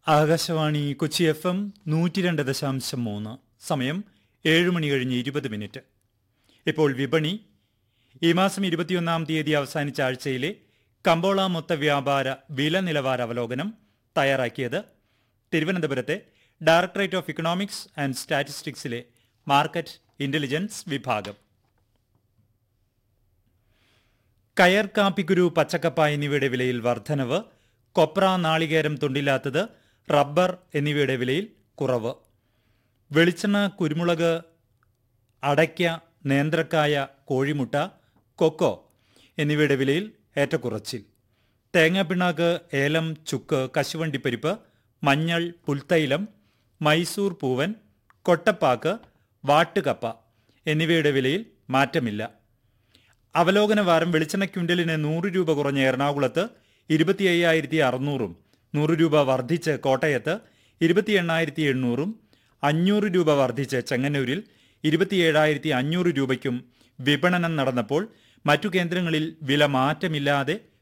Akashvani Kochi FM 102.3. സമയം 7 മണി കഴിഞ്ഞ് 20 minute. ഇപ്പോൾ വിപണി. ഈ മാസം 21-ാം തീയതി അവസാനിച്ച ആഴ്ചയിലെ കമ്പോള മൊത്ത വ്യാപാര വില നിലവാര അവലോകനം തയ്യാറാക്കിയത് തിരുവനന്തപുരത്തെ directorate of economics and സ്റ്റാറ്റിസ്റ്റിക്സിലെ market intelligence വിഭാഗം. കയർ, കാപ്പിക്കുരു, പച്ചക്കപ്പ എന്നിവയുടെ വിലയിൽ വർധനവ്. കൊപ്ര, നാളികേരം, തൊണ്ടില്ലാത്തത്, റബ്ബർ എന്നിവയുടെ വിലയിൽ കുറവ്. വെളിച്ചെണ്ണ, കുരുമുളക്, അടയ്ക്ക, നേന്ത്രക്കായ, കോഴിമുട്ട, കൊക്കോ എന്നിവയുടെ വിലയിൽ ഏറ്റക്കുറച്ചിൽ. തേങ്ങാപ്പിണ്ണാക്ക്, ഏലം, ചുക്ക്, കശുവണ്ടിപ്പരിപ്പ്, മഞ്ഞൾ, പുൽത്തൈലം, മൈസൂർ പൂവൻ, കൊട്ടപ്പാക്ക്, വാട്ടുകപ്പ എന്നിവയുടെ വിലയിൽ മാറ്റമില്ല. അവലോകന വാരം വെളിച്ചെണ്ണ ക്വിൻ്റലിന് 100 രൂപ കുറഞ്ഞ എറണാകുളത്ത് 25,600-ഉം, 100 രൂപ വർദ്ധിച്ച് കോട്ടയത്ത് 28,800-ഉം, 500 രൂപ വർദ്ധിച്ച് ചെങ്ങന്നൂരിൽ 27,500 രൂപയ്ക്കും വിപണനം നടന്നപ്പോൾ മറ്റു കേന്ദ്രങ്ങളിൽ വില മാറ്റമില്ലാതെ